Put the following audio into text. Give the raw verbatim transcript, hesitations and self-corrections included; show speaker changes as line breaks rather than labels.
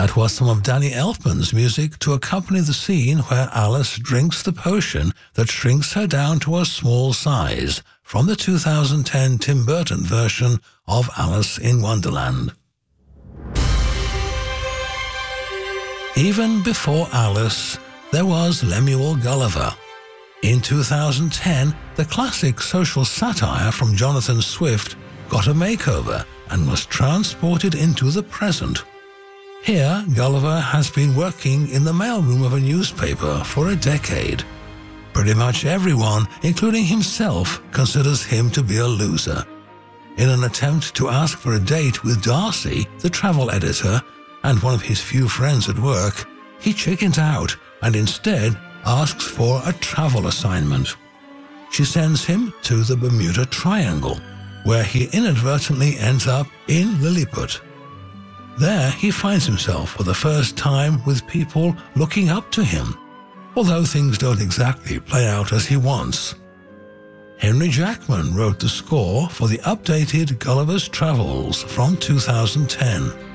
That was some of Danny Elfman's music to accompany the scene where Alice drinks the potion that shrinks her down to a small size from the two thousand ten Tim Burton version of Alice in Wonderland. Even before Alice, there was Lemuel Gulliver. In two thousand ten, the classic social satire from Jonathan Swift got a makeover and was transported into the present. Here, Gulliver has been working in the mailroom of a newspaper for a decade. Pretty much everyone, including himself, considers him to be a loser. In an attempt to ask for a date with Darcy, the travel editor, and one of his few friends at work, he chickens out and instead asks for a travel assignment. She sends him to the Bermuda Triangle, where he inadvertently ends up in Lilliput. There he finds himself for the first time with people looking up to him, although things don't exactly play out as he wants. Henry Jackman wrote the score for the updated Gulliver's Travels from two thousand ten.